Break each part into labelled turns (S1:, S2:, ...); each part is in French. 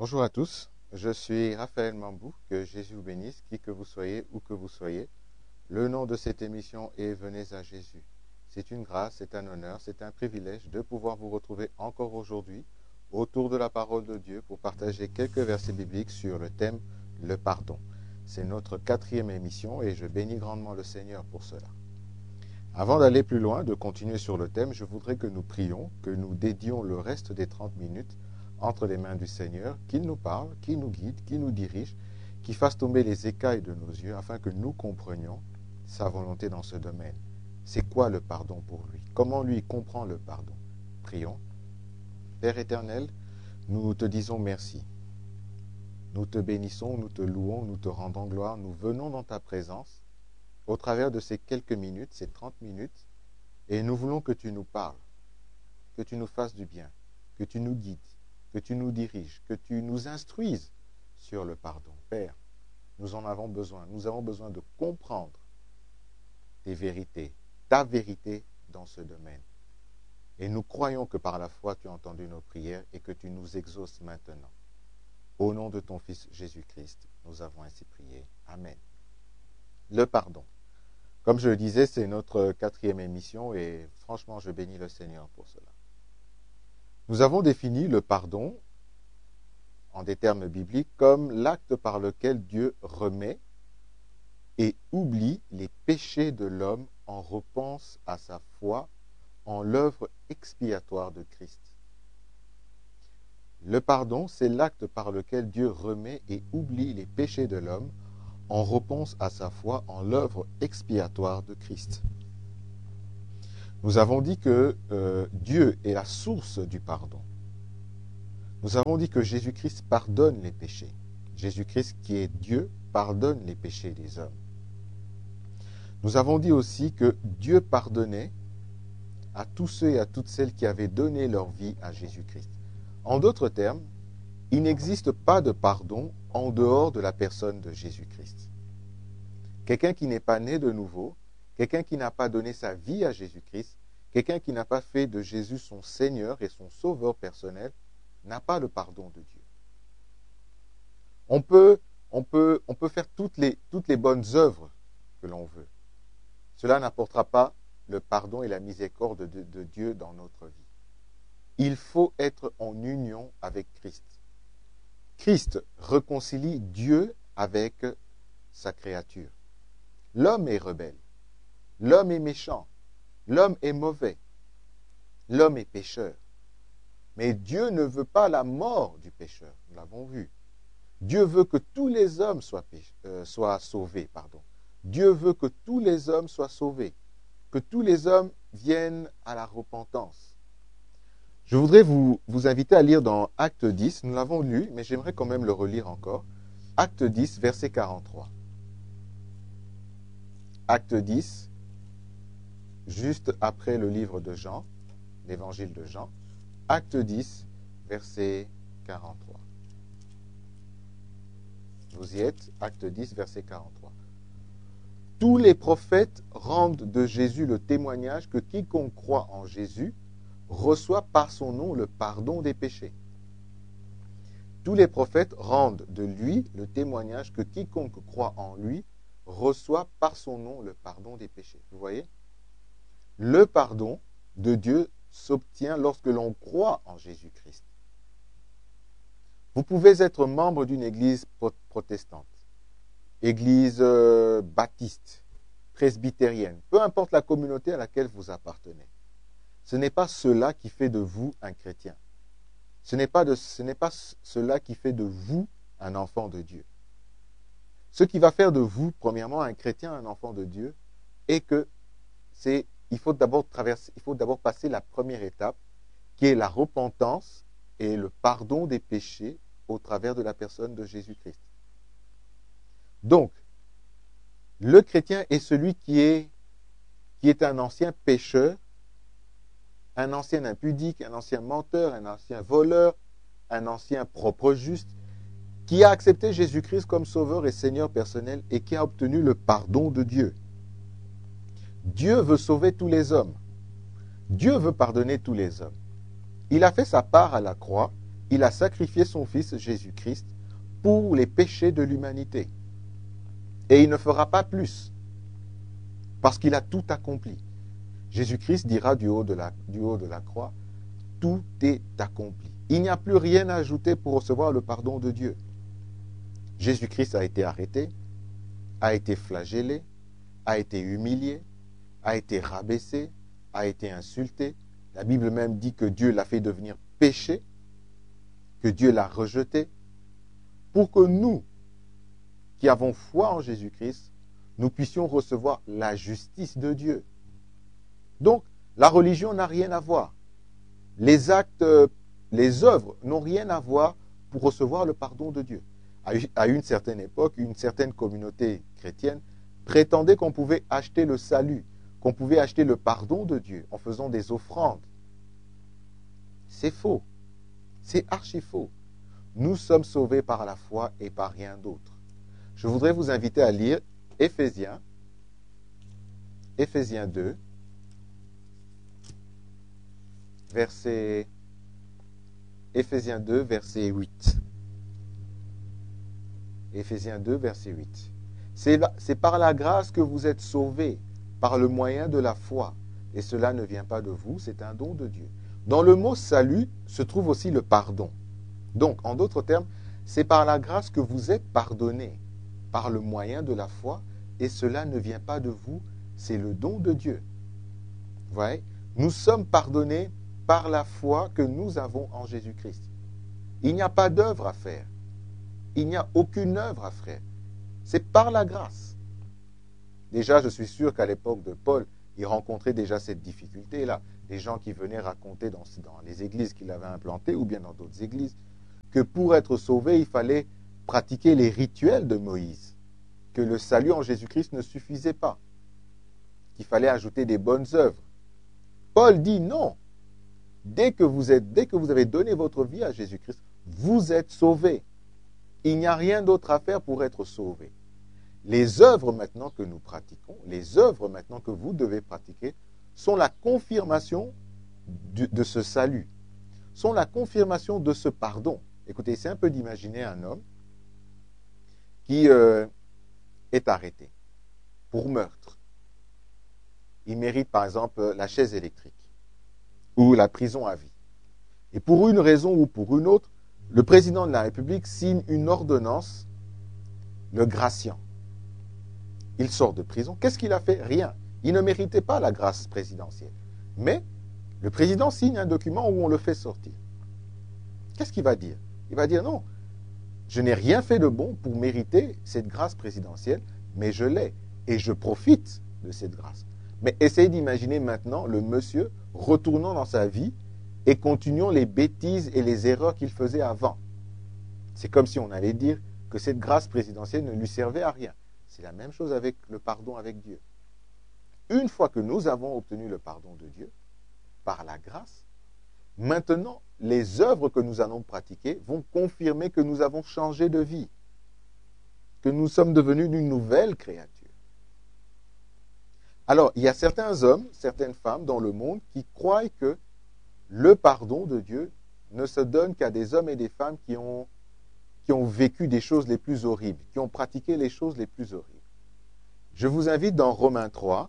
S1: Bonjour à tous, je suis Raphaël Mambou, que Jésus vous bénisse, qui que vous soyez, où que vous soyez. Le nom de cette émission est Venez à Jésus. C'est une grâce, c'est un honneur, c'est un privilège de pouvoir vous retrouver encore aujourd'hui autour de la parole de Dieu pour partager quelques versets bibliques sur le thème le pardon. C'est notre 4e émission et je bénis grandement le Seigneur pour cela. Avant d'aller plus loin, de continuer sur le thème, je voudrais que nous prions, que nous dédions le reste des 30 minutes entre les mains du Seigneur, qu'il nous parle, qu'il nous guide, qu'il nous dirige, qu'il fasse tomber les écailles de nos yeux afin que nous comprenions sa volonté dans ce domaine. C'est quoi le pardon pour lui? Comment lui comprend le pardon? Prions. Père éternel, nous te disons merci. Nous te bénissons, nous te louons, nous te rendons gloire. Nous venons dans ta présence au travers de ces quelques minutes, ces 30 minutes, et nous voulons que tu nous parles, que tu nous fasses du bien, que tu nous guides, que tu nous diriges, que tu nous instruises sur le pardon. Père, nous en avons besoin. Nous avons besoin de comprendre tes vérités, ta vérité dans ce domaine. Et nous croyons que par la foi, tu as entendu nos prières et que tu nous exauces maintenant. Au nom de ton Fils Jésus-Christ, nous avons ainsi prié. Amen. Le pardon. Comme je le disais, c'est notre 4e émission et franchement, je bénis le Seigneur pour cela. Nous avons défini le pardon, en des termes bibliques, comme l'acte par lequel Dieu remet et oublie les péchés de l'homme en repense à sa foi en l'œuvre expiatoire de Christ. Le pardon, c'est l'acte par lequel Dieu remet et oublie les péchés de l'homme en repense à sa foi en l'œuvre expiatoire de Christ. Nous avons dit que Dieu est la source du pardon. Nous avons dit que Jésus-Christ pardonne les péchés. Jésus-Christ, qui est Dieu, pardonne les péchés des hommes. Nous avons dit aussi que Dieu pardonnait à tous ceux et à toutes celles qui avaient donné leur vie à Jésus-Christ. En d'autres termes, il n'existe pas de pardon en dehors de la personne de Jésus-Christ. Quelqu'un qui n'est pas né de nouveau, quelqu'un qui n'a pas donné sa vie à Jésus-Christ, quelqu'un qui n'a pas fait de Jésus son Seigneur et son Sauveur personnel, n'a pas le pardon de Dieu. On peut faire toutes les bonnes œuvres que l'on veut. Cela n'apportera pas le pardon et la miséricorde de Dieu dans notre vie. Il faut être en union avec Christ. Christ réconcilie Dieu avec sa créature. L'homme est rebelle. L'homme est méchant. L'homme est mauvais. L'homme est pécheur. Mais Dieu ne veut pas la mort du pécheur. Nous l'avons vu. Dieu veut que tous les hommes soient sauvés. Dieu veut que tous les hommes soient sauvés. Que tous les hommes viennent à la repentance. Je voudrais vous inviter à lire dans Acte 10. Nous l'avons lu, mais j'aimerais quand même le relire encore. Acte 10, verset 43. Acte 10, juste après le livre de Jean, l'évangile de Jean. Acte 10, verset 43. Vous y êtes, Acte 10, verset 43. Tous les prophètes rendent de Jésus le témoignage que quiconque croit en Jésus reçoit par son nom le pardon des péchés. Tous les prophètes rendent de lui le témoignage que quiconque croit en lui reçoit par son nom le pardon des péchés. Vous voyez? Le pardon de Dieu s'obtient lorsque l'on croit en Jésus-Christ. Vous pouvez être membre d'une église protestante, église baptiste, presbytérienne, peu importe la communauté à laquelle vous appartenez. Ce n'est pas cela qui fait de vous un chrétien. Ce n'est pas cela qui fait de vous un enfant de Dieu. Ce qui va faire de vous, premièrement, un chrétien, un enfant de Dieu, est que il faut d'abord passer la première étape, qui est la repentance et le pardon des péchés au travers de la personne de Jésus-Christ. Donc, le chrétien est celui qui est un ancien pécheur, un ancien impudique, un ancien menteur, un ancien voleur, un ancien propre juste, qui a accepté Jésus-Christ comme sauveur et Seigneur personnel et qui a obtenu le pardon de Dieu. Dieu veut sauver tous les hommes. Dieu veut pardonner tous les hommes. Il a fait sa part à la croix il a sacrifié son Fils Jésus-Christ pour les péchés de l'humanité. Et il ne fera pas plus, parce qu'il a tout accompli. Jésus-Christ dira du haut de la croix, tout est accompli. Il n'y a plus rien à ajouter pour recevoir le pardon de Dieu. Jésus-Christ a été arrêté, a été flagellé, a été humilié, a été rabaissé, a été insulté. La Bible même dit que Dieu l'a fait devenir péché, que Dieu l'a rejeté, pour que nous, qui avons foi en Jésus-Christ, nous puissions recevoir la justice de Dieu. Donc, la religion n'a rien à voir. Les actes, les œuvres n'ont rien à voir pour recevoir le pardon de Dieu. À une certaine époque, une certaine communauté chrétienne prétendait qu'on pouvait acheter le salut, qu'on pouvait acheter le pardon de Dieu en faisant des offrandes. C'est faux. C'est archi faux. Nous sommes sauvés par la foi et par rien d'autre. Je voudrais vous inviter à lire Éphésiens 2, verset 8. Éphésiens 2, verset 8. C'est par la grâce que vous êtes sauvés, par le moyen de la foi. Et cela ne vient pas de vous, c'est un don de Dieu. Dans le mot salut se trouve aussi le pardon. Donc, en d'autres termes, c'est par la grâce que vous êtes pardonnés, par le moyen de la foi, et cela ne vient pas de vous, c'est le don de Dieu. Vous voyez? Nous sommes pardonnés par la foi que nous avons en Jésus-Christ. Il n'y a pas d'œuvre à faire. Il n'y a aucune œuvre à faire. C'est par la grâce. Déjà, je suis sûr qu'à l'époque de Paul, il rencontrait déjà cette difficulté-là. Des gens qui venaient raconter dans les églises qu'il avait implantées ou bien dans d'autres églises, que pour être sauvé, il fallait pratiquer les rituels de Moïse, que le salut en Jésus-Christ ne suffisait pas, qu'il fallait ajouter des bonnes œuvres. Paul dit non. Dès que vous avez donné votre vie à Jésus-Christ, vous êtes sauvés. Il n'y a rien d'autre à faire pour être sauvé. Les œuvres maintenant que nous pratiquons, les œuvres maintenant que vous devez pratiquer, sont la confirmation de ce salut, sont la confirmation de ce pardon. Écoutez, c'est un peu d'imaginer un homme qui est arrêté pour meurtre. Il mérite par exemple la chaise électrique ou la prison à vie. Et pour une raison ou pour une autre, le président de la République signe une ordonnance le graciant. Il sort de prison. Qu'est-ce qu'il a fait? Rien. Il ne méritait pas la grâce présidentielle. Mais le président signe un document où on le fait sortir. Qu'est-ce qu'il va dire? Il va dire non, je n'ai rien fait de bon pour mériter cette grâce présidentielle, mais je l'ai et je profite de cette grâce. Mais essayez d'imaginer maintenant le monsieur retournant dans sa vie et continuant les bêtises et les erreurs qu'il faisait avant. C'est comme si on allait dire que cette grâce présidentielle ne lui servait à rien. C'est la même chose avec le pardon avec Dieu. Une fois que nous avons obtenu le pardon de Dieu, par la grâce, maintenant, les œuvres que nous allons pratiquer vont confirmer que nous avons changé de vie, que nous sommes devenus une nouvelle créature. Alors, il y a certains hommes, certaines femmes dans le monde qui croient que le pardon de Dieu ne se donne qu'à des hommes et des femmes qui ont vécu des choses les plus horribles, qui ont pratiqué les choses les plus horribles. Je vous invite dans Romains 3,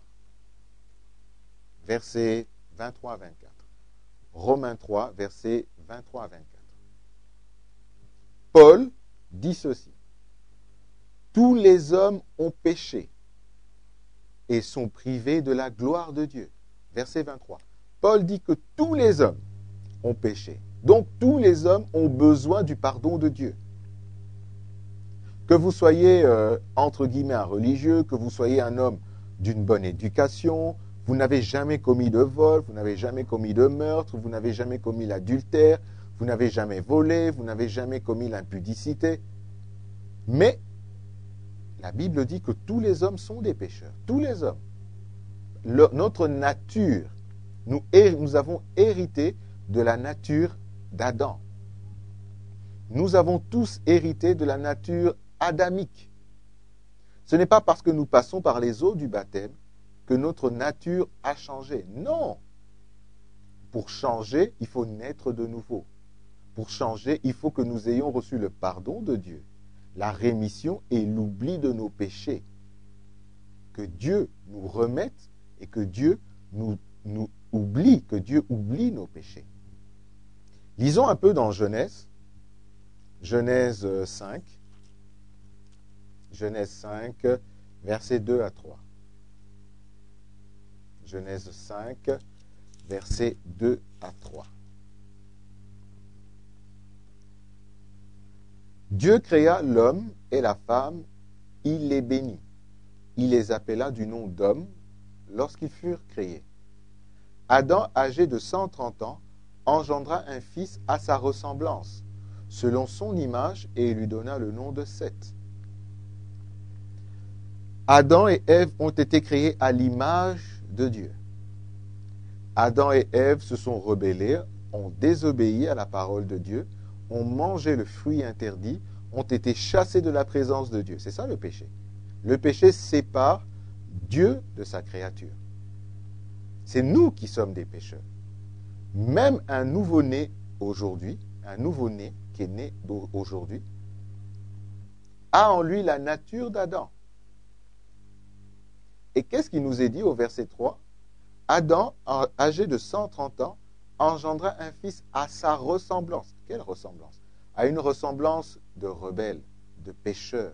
S1: versets 23 à 24. Romains 3, versets 23 à 24. Paul dit ceci. Tous les hommes ont péché et sont privés de la gloire de Dieu. Verset 23. Paul dit que tous les hommes ont péché. Donc tous les hommes ont besoin du pardon de Dieu. Que vous soyez, entre guillemets, un religieux, que vous soyez un homme d'une bonne éducation, vous n'avez jamais commis de vol, vous n'avez jamais commis de meurtre, vous n'avez jamais commis l'adultère, vous n'avez jamais volé, vous n'avez jamais commis l'impudicité. Mais la Bible dit que tous les hommes sont des pécheurs. Tous les hommes. Notre nature, nous avons hérité de la nature d'Adam. Nous avons tous hérité de la nature adamique. Ce n'est pas parce que nous passons par les eaux du baptême que notre nature a changé. Non. Pour changer, il faut naître de nouveau. pour changer, il faut que nous ayons reçu le pardon de Dieu, la rémission et l'oubli de nos péchés. Que Dieu nous remette et que Dieu nous oublie, que Dieu oublie nos péchés. Lisons un peu dans Genèse 5, versets 2 à 3. Genèse 5, versets 2 à 3. Dieu créa l'homme et la femme, il les bénit. Il les appela du nom d'hommes lorsqu'ils furent créés. Adam, âgé de 130 ans, engendra un fils à sa ressemblance, selon son image, et il lui donna le nom de Seth. Adam et Ève ont été créés à l'image de Dieu. Adam et Ève se sont rebellés, ont désobéi à la parole de Dieu, ont mangé le fruit interdit, ont été chassés de la présence de Dieu. C'est ça le péché. Le péché sépare Dieu de sa créature. C'est nous qui sommes des pécheurs. Même un nouveau-né aujourd'hui, un nouveau-né qui est né aujourd'hui, a en lui la nature d'Adam. Et qu'est-ce qui nous est dit au verset 3 ? Adam, âgé de 130 ans, engendra un fils à sa ressemblance. Quelle ressemblance ? À une ressemblance de rebelle, de pécheur.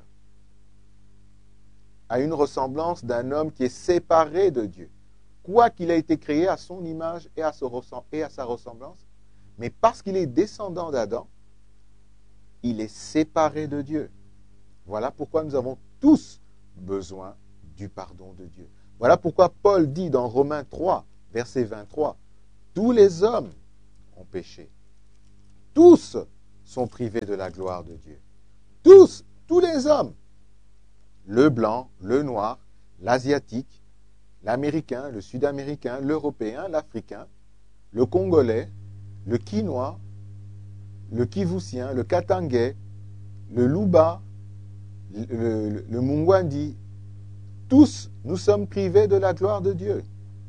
S1: À une ressemblance d'un homme qui est séparé de Dieu. Quoiqu'il a été créé à son image et à sa ressemblance, mais parce qu'il est descendant d'Adam, il est séparé de Dieu. Voilà pourquoi nous avons tous besoin du pardon de Dieu. Voilà pourquoi Paul dit dans Romains 3, verset 23, « Tous les hommes ont péché. Tous sont privés de la gloire de Dieu. Tous les hommes. Le blanc, le noir, l'asiatique, l'américain, le sud-américain, l'européen, l'africain, le congolais, le quinois, le kivousien, le katangais, le louba, le mungwandi. Tous, nous sommes privés de la gloire de Dieu. »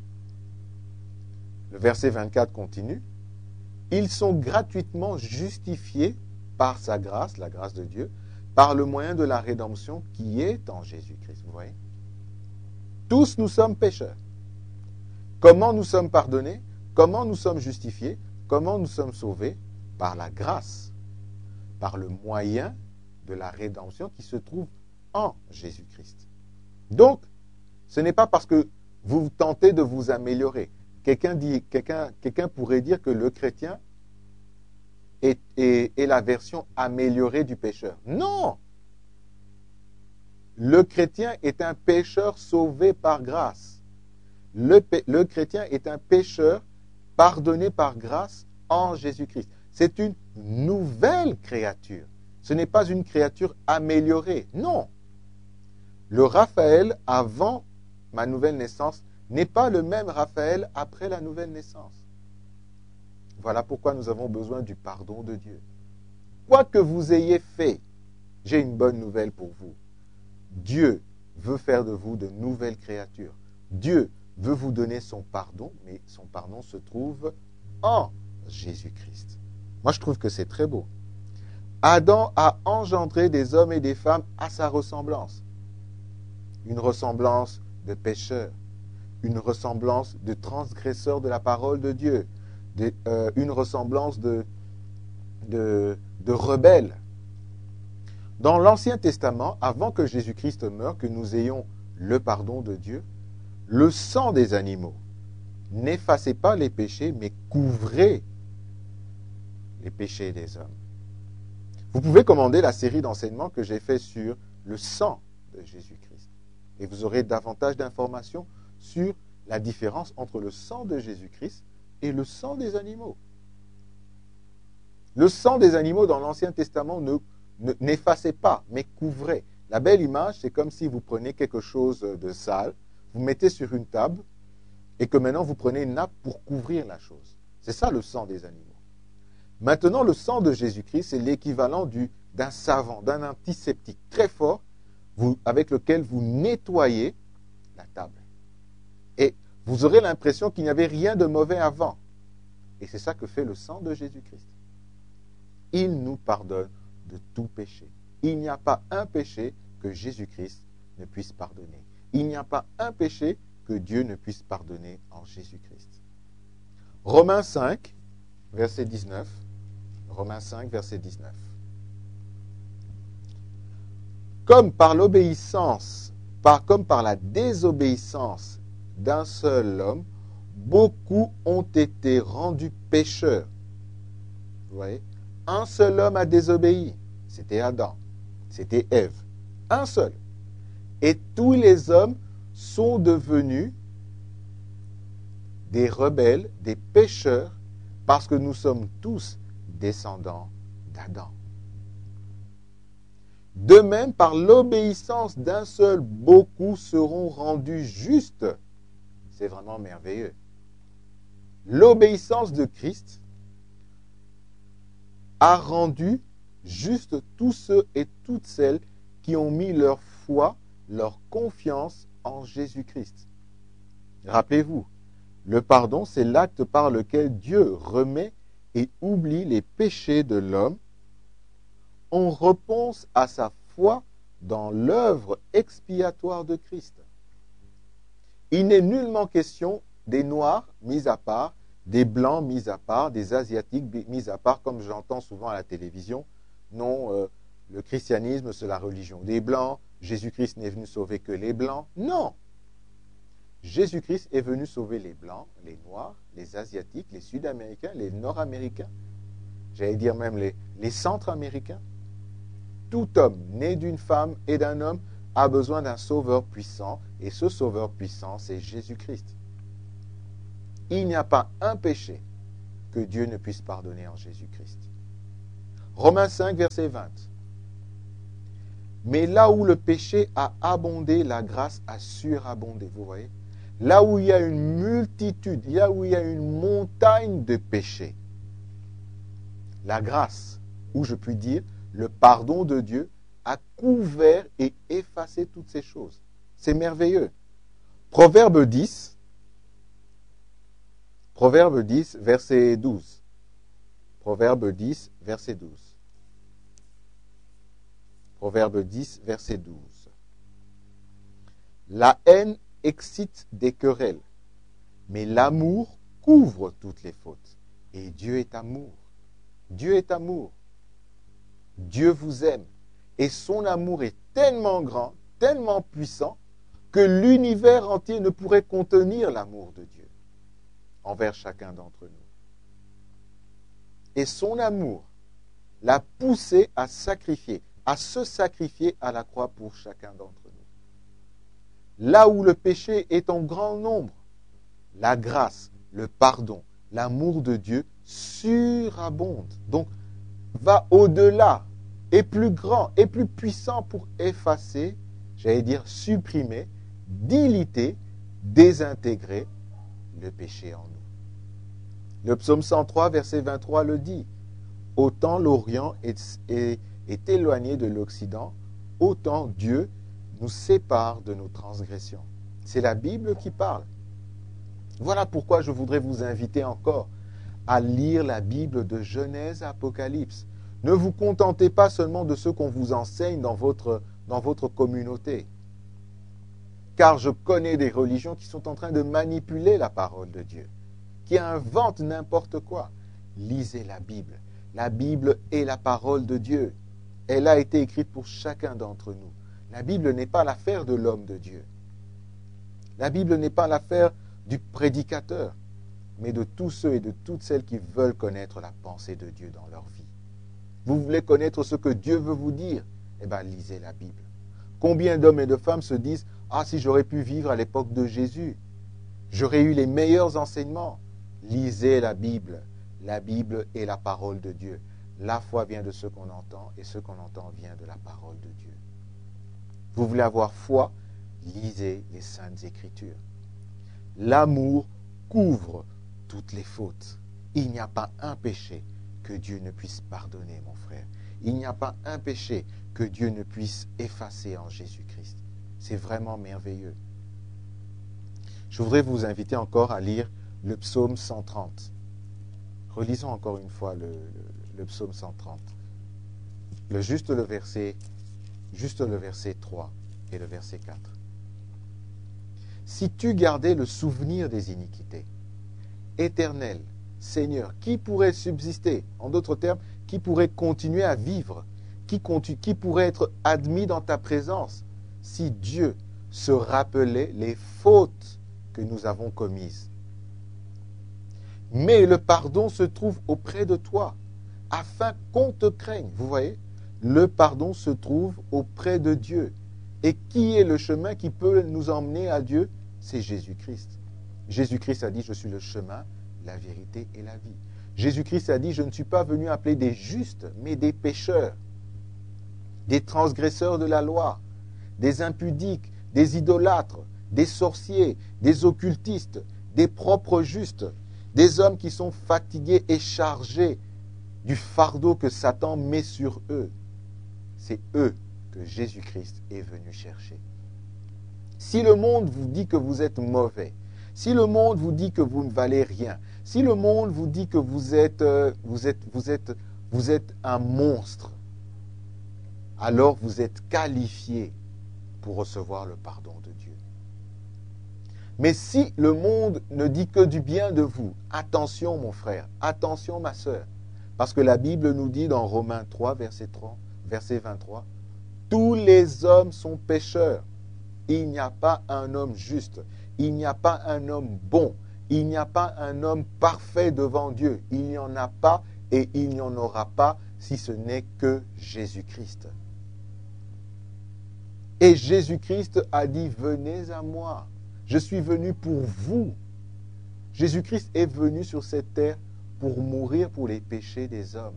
S1: Le verset 24 continue. « Ils sont gratuitement justifiés par sa grâce, la grâce de Dieu, par le moyen de la rédemption qui est en Jésus-Christ. » Vous voyez ? Tous nous sommes pécheurs. Comment nous sommes pardonnés ? Comment nous sommes justifiés ? Comment nous sommes sauvés ? Par la grâce, par le moyen de la rédemption qui se trouve en Jésus-Christ. Donc, ce n'est pas parce que vous tentez de vous améliorer. Quelqu'un pourrait dire que le chrétien est la version améliorée du pécheur. Non! Le chrétien est un pécheur sauvé par grâce. Le chrétien est un pécheur pardonné par grâce en Jésus-Christ. C'est une nouvelle créature. Ce n'est pas une créature améliorée. Non. Le Raphaël avant ma nouvelle naissance n'est pas le même Raphaël après la nouvelle naissance. Voilà pourquoi nous avons besoin du pardon de Dieu. Quoi que vous ayez fait, j'ai une bonne nouvelle pour vous. Dieu veut faire de vous de nouvelles créatures. Dieu veut vous donner son pardon, mais son pardon se trouve en Jésus-Christ. Moi, je trouve que c'est très beau. Adam a engendré des hommes et des femmes à sa ressemblance. Une ressemblance de pécheurs, une ressemblance de transgresseurs de la parole de Dieu, une ressemblance de rebelles. Dans l'Ancien Testament, avant que Jésus-Christ meure, que nous ayons le pardon de Dieu, le sang des animaux n'effaçait pas les péchés, mais couvrait les péchés des hommes. Vous pouvez commander la série d'enseignements que j'ai fait sur le sang de Jésus-Christ. Et vous aurez davantage d'informations sur la différence entre le sang de Jésus-Christ et le sang des animaux. Le sang des animaux dans l'Ancien Testament n'effaçait pas, mais couvrait. La belle image, c'est comme si vous prenez quelque chose de sale, vous mettez sur une table, et que maintenant vous prenez une nappe pour couvrir la chose. C'est ça le sang des animaux. Maintenant, le sang de Jésus-Christ, c'est l'équivalent d'un savon, d'un antiseptique très fort, avec lequel vous nettoyez la table. Et vous aurez l'impression qu'il n'y avait rien de mauvais avant. Et c'est ça que fait le sang de Jésus-Christ. il nous pardonne de tout péché. Il n'y a pas un péché que Jésus-Christ ne puisse pardonner. Il n'y a pas un péché que Dieu ne puisse pardonner en Jésus-Christ. Romains 5, verset 19. Romains 5, verset 19. Comme par l'obéissance, comme par la désobéissance d'un seul homme, beaucoup ont été rendus pécheurs. Vous voyez? Un seul homme a désobéi. C'était Adam. C'était Ève. Un seul. Et tous les hommes sont devenus des rebelles, des pécheurs, parce que nous sommes tous descendants d'Adam. De même, par l'obéissance d'un seul, beaucoup seront rendus justes. C'est vraiment merveilleux. L'obéissance de Christ a rendu justes tous ceux et toutes celles qui ont mis leur foi, leur confiance en Jésus-Christ. Rappelez-vous, le pardon, c'est l'acte par lequel Dieu remet et oublie les péchés de l'homme. On repense à sa foi dans l'œuvre expiatoire de Christ. Il n'est nullement question des Noirs mis à part, des Blancs mis à part, des Asiatiques mis à part, comme j'entends souvent à la télévision. Non, le christianisme, c'est la religion des Blancs. Jésus-Christ n'est venu sauver que les Blancs. Non. Jésus-Christ est venu sauver les Blancs, les Noirs, les Asiatiques, les Sud-Américains, les Nord-Américains. J'allais dire même les Centra-Américains. Tout homme né d'une femme et d'un homme a besoin d'un sauveur puissant, et ce sauveur puissant, c'est Jésus-Christ. Il n'y a pas un péché que Dieu ne puisse pardonner en Jésus-Christ. Romains 5, verset 20. Mais là où le péché a abondé, la grâce a surabondé. Vous voyez? Là où il y a une multitude, là où il y a une montagne de péchés, la grâce, ou je puis dire, le pardon de Dieu a couvert et effacé toutes ces choses. C'est merveilleux. Proverbe 10, verset 12. Proverbe 10, verset 12. Proverbe 10, verset 12. La haine excite des querelles, mais l'amour couvre toutes les fautes. Et Dieu est amour. Dieu est amour. Dieu vous aime. Et son amour est tellement grand, tellement puissant, que l'univers entier ne pourrait contenir l'amour de Dieu envers chacun d'entre nous. Et son amour l'a poussé à sacrifier, à se sacrifier à la croix pour chacun d'entre nous. Là où le péché est en grand nombre, la grâce, le pardon, l'amour de Dieu surabonde. Donc, va au-delà, est plus grand, est plus puissant pour effacer, j'allais dire supprimer, diliter, désintégrer le péché en nous. Le psaume 103, verset 23 le dit. Autant l'Orient est éloigné de l'Occident, autant Dieu nous sépare de nos transgressions. C'est la Bible qui parle. Voilà pourquoi je voudrais vous inviter encore à lire la Bible de Genèse à Apocalypse. Ne vous contentez pas seulement de ce qu'on vous enseigne dans votre communauté. Car je connais des religions qui sont en train de manipuler la parole de Dieu, qui inventent n'importe quoi. Lisez la Bible. La Bible est la parole de Dieu. Elle a été écrite pour chacun d'entre nous. La Bible n'est pas l'affaire de l'homme de Dieu. La Bible n'est pas l'affaire du prédicateur, mais de tous ceux et de toutes celles qui veulent connaître la pensée de Dieu dans leur vie. Vous voulez connaître ce que Dieu veut vous dire? Eh bien, lisez la Bible. Combien d'hommes et de femmes se disent « Ah, si j'aurais pu vivre à l'époque de Jésus, j'aurais eu les meilleurs enseignements. » Lisez la Bible. La Bible est la parole de Dieu. La foi vient de ce qu'on entend et ce qu'on entend vient de la parole de Dieu. Vous voulez avoir foi? Lisez les Saintes Écritures. L'amour couvre toutes les fautes. Il n'y a pas un péché que Dieu ne puisse pardonner, mon frère. Il n'y a pas un péché que Dieu ne puisse effacer en Jésus-Christ. C'est vraiment merveilleux. Je voudrais vous inviter encore à lire le psaume 130. Relisons encore une fois le psaume 130. Juste le verset 3 et le verset 4. Si tu gardais le souvenir des iniquités, Éternel, Seigneur, qui pourrait subsister? En d'autres termes, qui pourrait continuer à vivre? Qui pourrait être admis dans ta présence si Dieu se rappelait les fautes que nous avons commises? Mais le pardon se trouve auprès de toi, afin qu'on te craigne. Vous voyez, le pardon se trouve auprès de Dieu. Et qui est le chemin qui peut nous emmener à Dieu? C'est Jésus-Christ. Jésus-Christ a dit, je suis le chemin, la vérité et la vie. Jésus-Christ a dit, je ne suis pas venu appeler des justes, mais des pécheurs, des transgresseurs de la loi, des impudiques, des idolâtres, des sorciers, des occultistes, des propres justes, des hommes qui sont fatigués et chargés du fardeau que Satan met sur eux. C'est eux que Jésus-Christ est venu chercher. Si le monde vous dit que vous êtes mauvais, si le monde vous dit que vous ne valez rien, si le monde vous dit que vous êtes un monstre, alors vous êtes qualifié pour recevoir le pardon de Dieu. Mais si le monde ne dit que du bien de vous, attention mon frère, attention ma sœur, parce que la Bible nous dit dans Romains 3, verset 23, tous les hommes sont pécheurs. Il n'y a pas un homme juste, il n'y a pas un homme bon, il n'y a pas un homme parfait devant Dieu. Il n'y en a pas et il n'y en aura pas si ce n'est que Jésus-Christ. Et Jésus-Christ a dit, venez à moi. Je suis venu pour vous. Jésus-Christ est venu sur cette terre pour mourir pour les péchés des hommes.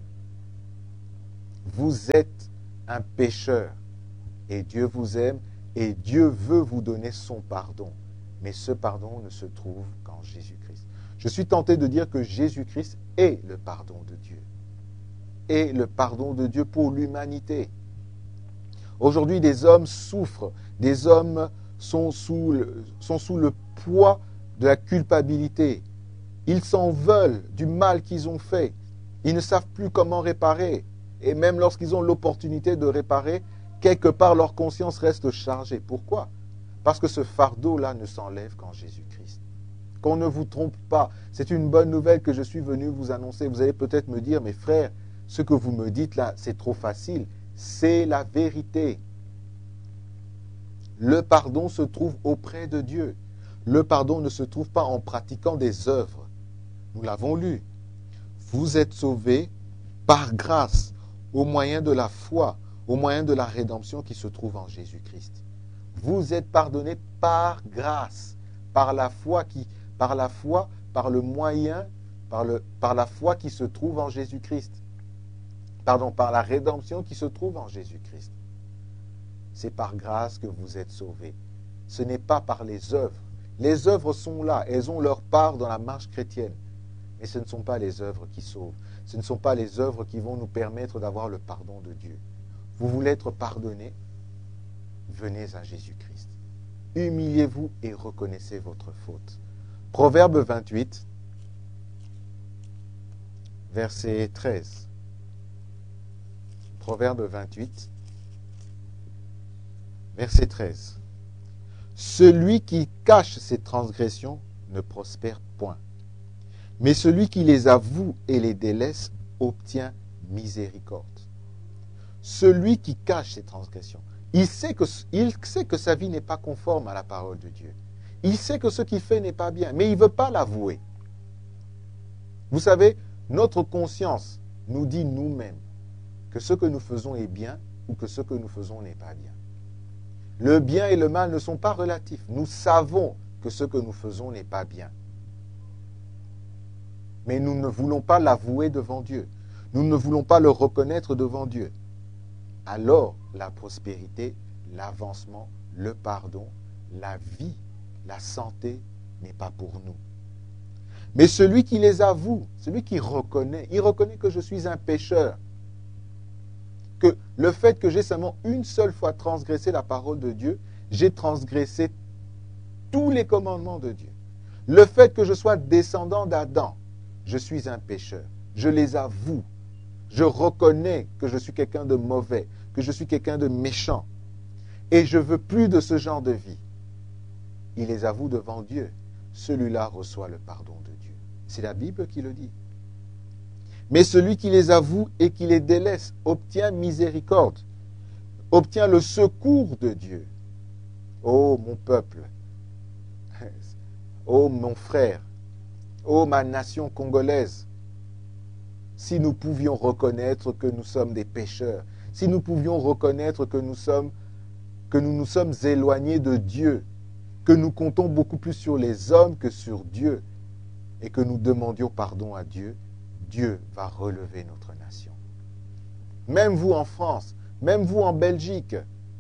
S1: Vous êtes un pécheur et Dieu vous aime et Dieu veut vous donner son pardon. Mais ce pardon ne se trouve qu'en Jésus-Christ. Je suis tenté de dire que Jésus-Christ est le pardon de Dieu. Et le pardon de Dieu pour l'humanité. Aujourd'hui, des hommes souffrent, des hommes sont sous le poids de la culpabilité. Ils s'en veulent du mal qu'ils ont fait. Ils ne savent plus comment réparer. Et même lorsqu'ils ont l'opportunité de réparer, quelque part leur conscience reste chargée. Pourquoi? Parce que ce fardeau-là ne s'enlève qu'en Jésus-Christ. Qu'on ne vous trompe pas. C'est une bonne nouvelle que je suis venu vous annoncer. Vous allez peut-être me dire, mes frères, ce que vous me dites là, c'est trop facile. C'est la vérité. Le pardon se trouve auprès de Dieu. Le pardon ne se trouve pas en pratiquant des œuvres. Nous l'avons lu. Vous êtes sauvés par grâce, au moyen de la foi, au moyen de la rédemption qui se trouve en Jésus-Christ. Vous êtes pardonnés par grâce, par la foi, par la foi qui se trouve en Jésus-Christ. Pardon, par la rédemption qui se trouve en Jésus-Christ. C'est par grâce que vous êtes sauvés. Ce n'est pas par les œuvres. Les œuvres sont là, elles ont leur part dans la marche chrétienne. Mais ce ne sont pas les œuvres qui sauvent. Ce ne sont pas les œuvres qui vont nous permettre d'avoir le pardon de Dieu. Vous voulez être pardonné? Venez à Jésus-Christ. Humiliez-vous et reconnaissez votre faute. Proverbe 28, verset 13. Proverbe 28, verset 13. Celui qui cache ses transgressions ne prospère point, mais celui qui les avoue et les délaisse obtient miséricorde. Celui qui cache ses transgressions, il sait que sa vie n'est pas conforme à la parole de Dieu. Il sait que ce qu'il fait n'est pas bien, mais il ne veut pas l'avouer. Vous savez, notre conscience nous dit nous-mêmes que ce que nous faisons est bien ou que ce que nous faisons n'est pas bien. Le bien et le mal ne sont pas relatifs. Nous savons que ce que nous faisons n'est pas bien. Mais nous ne voulons pas l'avouer devant Dieu. Nous ne voulons pas le reconnaître devant Dieu. Alors, la prospérité, l'avancement, le pardon, la vie, la santé n'est pas pour nous. Mais celui qui les avoue, celui qui reconnaît, il reconnaît que je suis un pécheur. Que le fait que j'ai seulement une seule fois transgressé la parole de Dieu, j'ai transgressé tous les commandements de Dieu. Le fait que je sois descendant d'Adam, je suis un pécheur. Je les avoue. Je reconnais que je suis quelqu'un de mauvais, que je suis quelqu'un de méchant. Et je veux plus de ce genre de vie. Il les avoue devant Dieu. Celui-là reçoit le pardon de Dieu. C'est la Bible qui le dit. Mais celui qui les avoue et qui les délaisse obtient miséricorde, obtient le secours de Dieu. Ô mon peuple, ô mon frère, ô ma nation congolaise, si nous pouvions reconnaître que nous sommes des pécheurs, si nous pouvions reconnaître que nous nous sommes éloignés de Dieu, que nous comptons beaucoup plus sur les hommes que sur Dieu, et que nous demandions pardon à Dieu, Dieu va relever notre nation. Même vous en France, même vous en Belgique,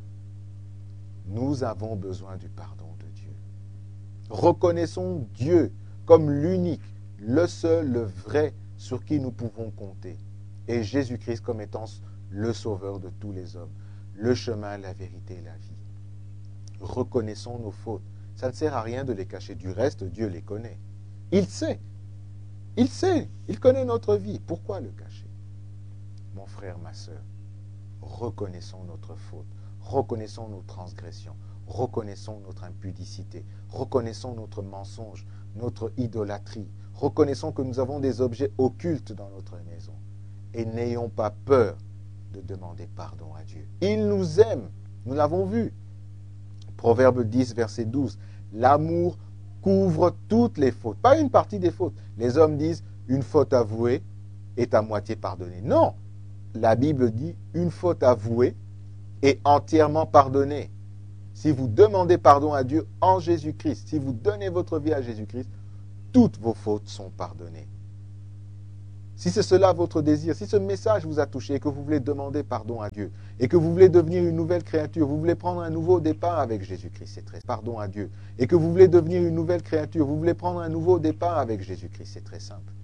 S1: nous avons besoin du pardon de Dieu. Reconnaissons Dieu comme l'unique, le seul, le vrai sur qui nous pouvons compter. Et Jésus-Christ comme étant le sauveur de tous les hommes, le chemin, la vérité et la vie. Reconnaissons nos fautes. Ça ne sert à rien de les cacher. Du reste, Dieu les connaît. Il sait. Il sait. Il connaît notre vie. Pourquoi le cacher? Mon frère, ma sœur, reconnaissons notre faute. Reconnaissons nos transgressions. Reconnaissons notre impudicité. Reconnaissons notre mensonge, notre idolâtrie. Reconnaissons que nous avons des objets occultes dans notre maison. Et n'ayons pas peur de demander pardon à Dieu. Il nous aime. Nous l'avons vu. Proverbe 10, verset 12. L'amour couvre toutes les fautes. Pas une partie des fautes. Les hommes disent une faute avouée est à moitié pardonnée. Non. La Bible dit une faute avouée est entièrement pardonnée. Si vous demandez pardon à Dieu en Jésus-Christ, si vous donnez votre vie à Jésus-Christ, toutes vos fautes sont pardonnées. Si c'est cela votre désir, si ce message vous a touché et que vous voulez demander pardon à Dieu et que vous voulez devenir une nouvelle créature, vous voulez prendre un nouveau départ avec Jésus-Christ, c'est très pardon à Dieu, et que vous voulez devenir une nouvelle créature, vous voulez prendre un nouveau départ avec Jésus-Christ, c'est très simple.